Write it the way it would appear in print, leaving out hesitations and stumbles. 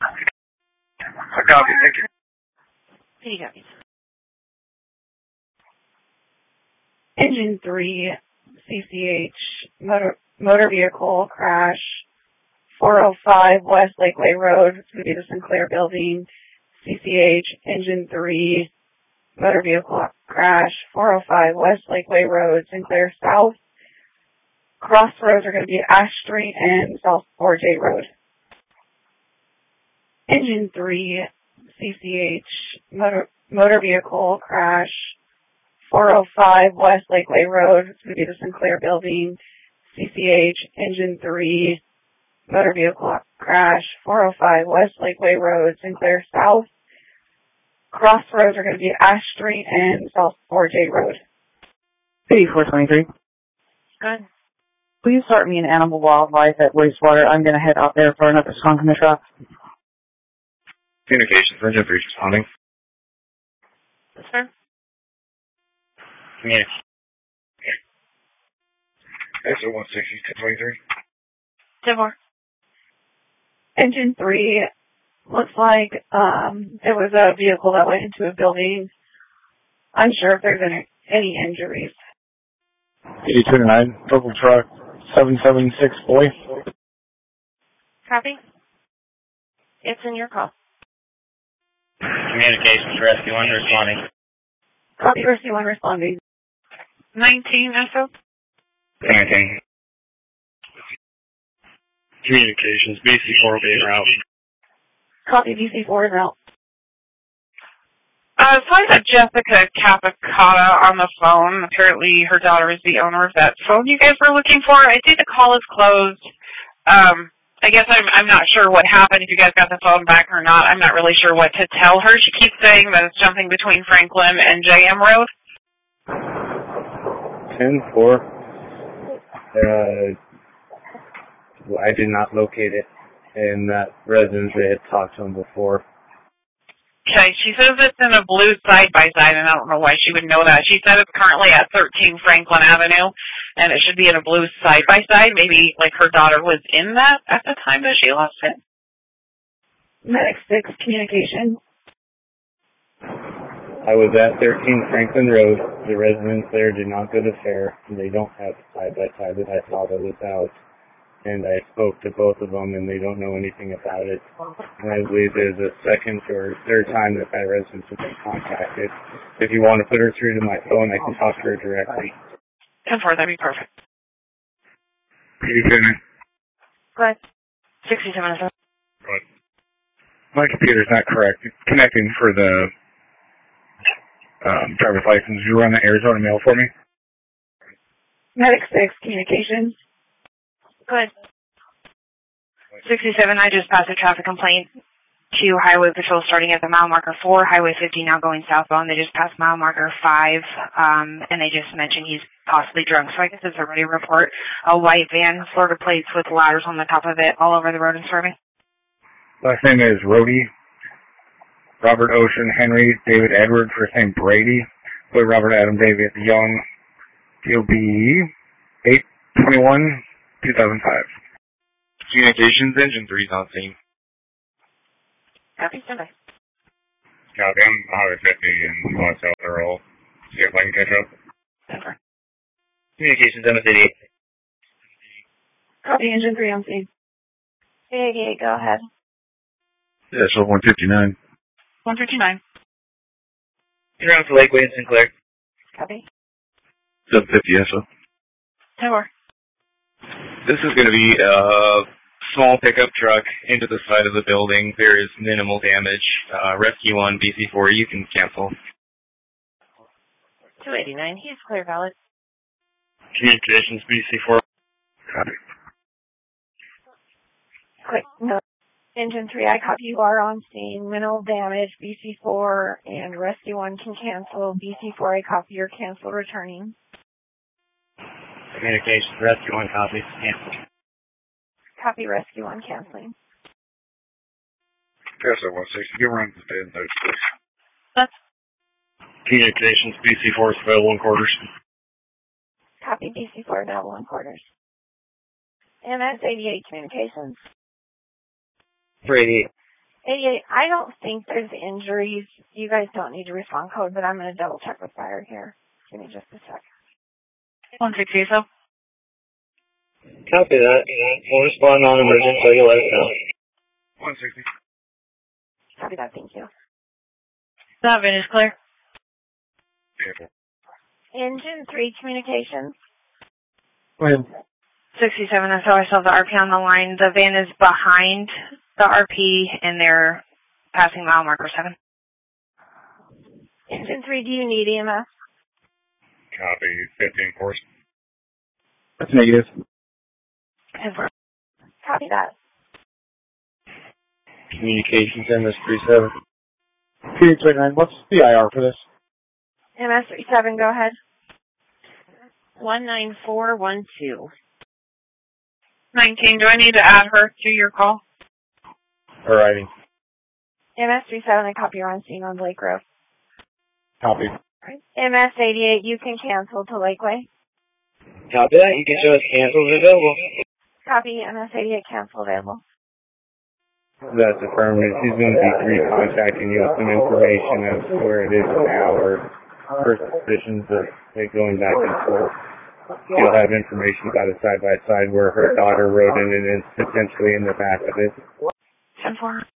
Copy, thank you. Pretty copies. Engine 3, CCH, motor vehicle crash, 405 West Lakeway Road. It's going to be the Sinclair building. CCH, Engine 3, motor vehicle crash, 405 West Lakeway Road, Sinclair South. Crossroads are going to be Ash Street and South 4J Road. Engine 3, CCH, motor vehicle crash, 405 West Lakeway Road. It's going to be the Sinclair building. CCH, Engine 3, motor vehicle crash, 405 West Lakeway Road, Sinclair South. Crossroads are going to be Ash Street and South 4J Road. 8423. Good. Please start me an animal wildlife at wastewater. I'm going to head out there for another skunk in the truck. Communications, Engine 3 responding. Sir? Communications. SO 160, 1023. 10-4. Engine 3, looks like there was a vehicle that went into a building. Unsure if there's any injuries. 8029, purple truck, 776 boy. Copy. It's in your call. Communications, Rescue 1 responding. Copy, Rescue 1 responding. 19, SO. 19. Communications, BC4 will be en route. Copy, BC4 is out. So I got Jessica Capicata on the phone. Apparently her daughter is the owner of that phone you guys were looking for. I think the call is closed. I guess I'm not sure what happened, if you guys got the phone back or not. I'm not really sure what to tell her. She keeps saying that it's jumping between Franklin and JM Road. 10-4. I did not locate it in that residence. They had talked to him before. Okay, she says it's in a blue side-by-side, and I don't know why she would know that. She said it's currently at 13 Franklin Avenue, and it should be in a blue side-by-side. Maybe, like, her daughter was in that at the time that she lost it. Medic 6, communication. I was at 13 Franklin Road. The residents there did not go to fair. They don't have side-by-side that I thought it was out. And I spoke to both of them, and they don't know anything about it. And I believe there's a second or third time that my residents have been contacted. If you want to put her through to my phone, I can talk to her directly. 10-4, that'd be perfect. 87. Go ahead. 67. My computer's not correct. It's connecting for the driver's license. You run the Arizona mail for me? Medic 6, communications. Go ahead. 67, I just passed a traffic complaint to Highway Patrol starting at the mile marker 4, Highway 50 now going southbound. They just passed mile marker 5, and they just mentioned he's possibly drunk. So I guess it's a ready report. A white van, Florida plates with ladders on the top of it, all over the road in front of me. Last name is Rhodey. Robert Ocean, Henry, David Edward, first name Brady. Boy Robert Adam David Young. DOB 821. 2005. Communications, Engine 3's on scene. Copy, stand by. Copy, I'm Highway 50 and West South Earl. See if I can catch up. Over. Communications, MSAD. Copy, Engine 3 on scene. Okay, go ahead. Yeah, so 159. 159. You're around for Lakeway and Sinclair. Copy. 750 SO. 10-4. This is going to be a small pickup truck into the side of the building. There is minimal damage. Rescue 1, BC4, you can cancel. 289, he's clear valid. Communications, BC4. Copy. Quick note. Engine 3, I copy, you are on scene. Minimal damage, BC4, and Rescue 1 can cancel. BC4, I copy, you're cancel returning. Communications, Rescue 1 copy. Cancel. Copy, Rescue 1 canceling. SO 160, you run the dead notes, please. That's Communications, BC4 is available in quarters. Copy, BC4 available in quarters. MS 88 communications. 488. I don't think there's injuries. You guys don't need to respond code, but I'm going to double check with fire here. Give me just a sec. 160 so. Copy that. We'll respond on emergency so you let us know. 160. Copy that, thank you. That VIN is clear. Careful. Engine 3 communications. When 67, that's how I saw the RP on the line. The van is behind the RP, and they're passing mile marker 7. Engine 3, do you need EMS? Copy. 15 course. that's negative. Copy that. Communications MS37. Phoenix 29, what's the IR for this? MS37, go ahead. 19412. 19, do I need to add her to your call? Alrighty. MS37, I copy you're on scene on Lake Road. Copy. MS88, you can cancel to Lakeway. Copy that. You can show us cancels available. Copy, MS88, cancel available. That's affirmative. He's going to be recontacting you with some information of where it is now or first positions of it going back and forth. He'll have information about a side-by-side where her daughter rode in and is potentially in the back of it. 10-4.